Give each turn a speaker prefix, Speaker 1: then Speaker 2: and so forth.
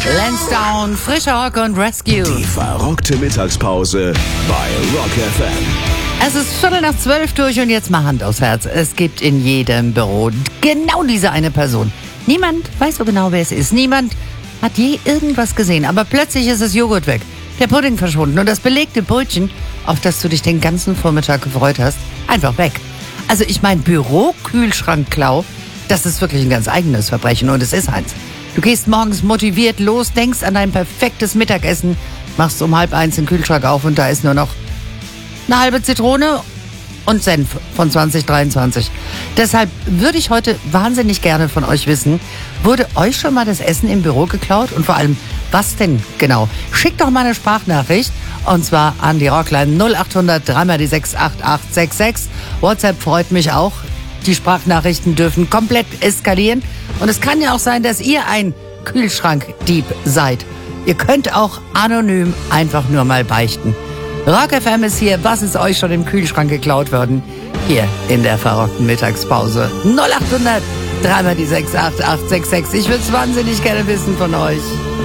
Speaker 1: Lansdowne, frischer Rock und Rescue.
Speaker 2: Die verrockte Mittagspause bei Rock FM.
Speaker 1: Es ist 11:45 durch und jetzt mal Hand aufs Herz. Es gibt in jedem Büro genau diese eine Person. Niemand weiß so genau, wer es ist. Niemand hat je irgendwas gesehen. Aber plötzlich ist das Joghurt weg, der Pudding verschwunden und das belegte Brötchen, auf das du dich den ganzen Vormittag gefreut hast, einfach weg. Also ich meine, Bürokühlschrankklau, das ist wirklich ein ganz eigenes Verbrechen und es ist eins. Du gehst morgens motiviert los, denkst an dein perfektes Mittagessen, machst um 12:30 den Kühlschrank auf und da ist nur noch eine halbe Zitrone und Senf von 2023. Deshalb würde ich heute wahnsinnig gerne von euch wissen, wurde euch schon mal das Essen im Büro geklaut? Und vor allem, was denn genau? Schickt doch mal eine Sprachnachricht und zwar an die Rockline 0800 3 die 68866. WhatsApp freut mich auch. Die Sprachnachrichten dürfen komplett eskalieren. Und es kann ja auch sein, dass ihr ein Kühlschrankdieb seid. Ihr könnt auch anonym einfach nur mal beichten. Rock FM ist hier. Was ist euch schon im Kühlschrank geklaut worden? Hier in der verrockten Mittagspause. 0800 3 die 68866. Ich würde es wahnsinnig gerne wissen von euch.